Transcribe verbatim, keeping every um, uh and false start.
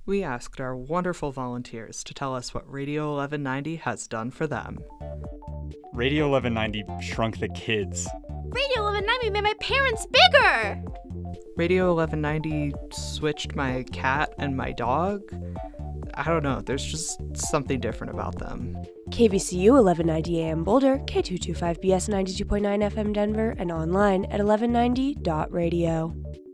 we asked our wonderful volunteers to tell us what Radio eleven ninety has done for them. Radio eleven ninety shrunk the kids. Radio eleven ninety made my parents bigger! Radio eleven ninety switched my cat and my dog. I don't know, there's just something different about them. K V C U eleven ninety A M Boulder, K two twenty-five B S ninety-two point nine F M Denver, and online at eleven ninety dot radio.